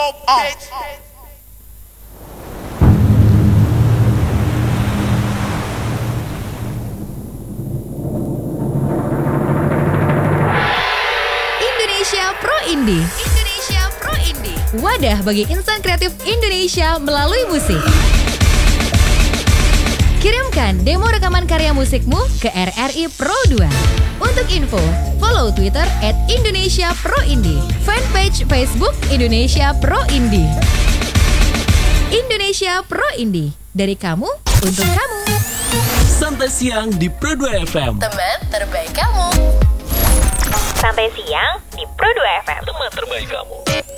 slow bitch. Indonesia Pro Indie. Indonesia Pro Indie. Wadah bagi insan kreatif Indonesia melalui musik. Kirimkan demo rekaman karya musikmu ke RRI Pro 2. Untuk info, follow Twitter @IndonesiaProIndie, fanpage Facebook Indonesia Pro Indie. Indonesia Pro Indie, dari kamu untuk kamu. Santai siang di Pro 2 FM. Teman terbaik kamu. Santai siang di Pro 2 FM. Teman terbaik kamu.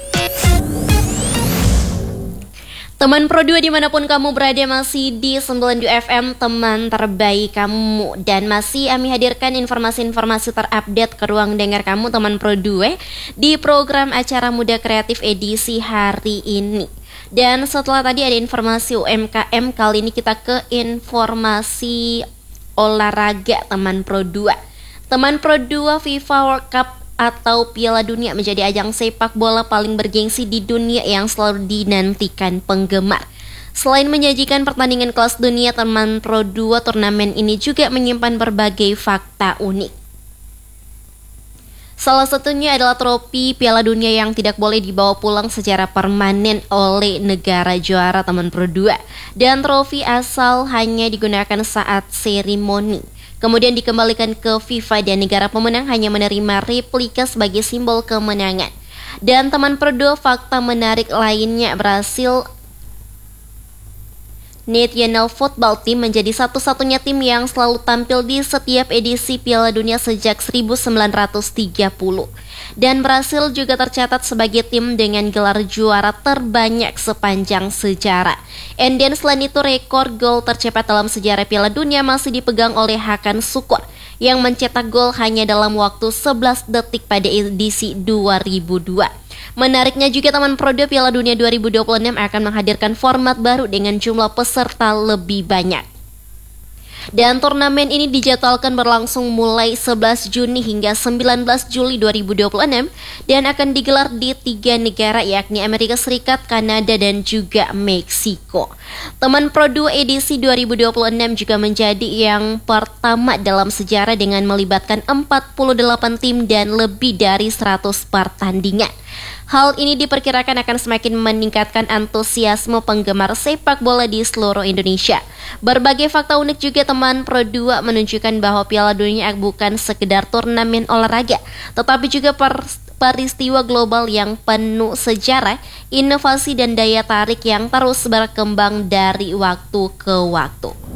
Teman Pro 2 dimanapun kamu berada, masih di 92 FM, teman terbaik kamu. Dan masih kami hadirkan informasi-informasi terupdate ke ruang dengar kamu, teman Pro 2, di program acara Muda Kreatif edisi hari ini. Dan setelah tadi ada informasi UMKM, kali ini kita ke informasi olahraga, teman Pro 2. Teman Pro 2, FIFA World Cup atau Piala Dunia menjadi ajang sepak bola paling bergengsi di dunia yang selalu dinantikan penggemar. Selain menyajikan pertandingan kelas dunia, teman Pro 2, turnamen ini juga menyimpan berbagai fakta unik. Salah satunya adalah trofi Piala Dunia yang tidak boleh dibawa pulang secara permanen oleh negara juara, teman Pro 2. Dan trofi asal hanya digunakan saat seremoni. Kemudian dikembalikan ke FIFA dan negara pemenang hanya menerima replika sebagai simbol kemenangan. Dan teman Pro 2, fakta menarik lainnya, berhasil National Football Team menjadi satu-satunya tim yang selalu tampil di setiap edisi Piala Dunia sejak 1930. Dan berhasil juga tercatat sebagai tim dengan gelar juara terbanyak sepanjang sejarah. And then selain itu, rekor gol tercepat dalam sejarah Piala Dunia masih dipegang oleh Hakan Şükür yang mencetak gol hanya dalam waktu 11 detik pada edisi 2002. Menariknya juga, teman Pro 2, Piala Dunia 2026 akan menghadirkan format baru dengan jumlah peserta lebih banyak. Dan turnamen ini dijadwalkan berlangsung mulai 11 Juni hingga 19 Juli 2026 dan akan digelar di 3 negara, yakni Amerika Serikat, Kanada, dan juga Meksiko. Teman Pro 2, edisi 2026 juga menjadi yang pertama dalam sejarah dengan melibatkan 48 tim dan lebih dari 100 pertandingan. Hal ini diperkirakan akan semakin meningkatkan antusiasme penggemar sepak bola di seluruh Indonesia. Berbagai fakta unik juga, teman Pro 2, menunjukkan bahwa Piala Dunia bukan sekedar turnamen olahraga, tetapi juga peristiwa global yang penuh sejarah, inovasi, dan daya tarik yang terus berkembang dari waktu ke waktu.